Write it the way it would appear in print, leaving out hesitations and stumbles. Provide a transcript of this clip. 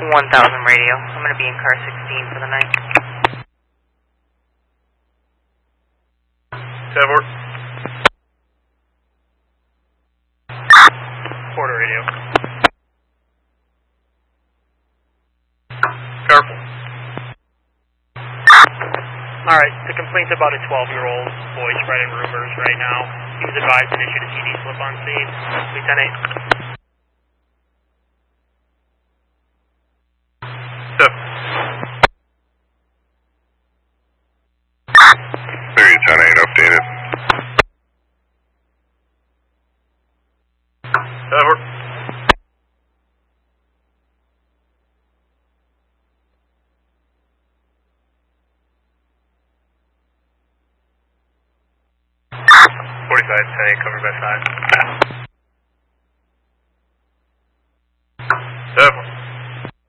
1000 radio. I'm going to be in car 16 for the night. Tevor. Porter radio. Careful. Alright, the complaint's about a 12-year-old boy spreading rumors right now. He was advised and issued a CD slip on scene. Lieutenant. There you 10-8, updated. Over. Side 10-8, covered by 5. Over.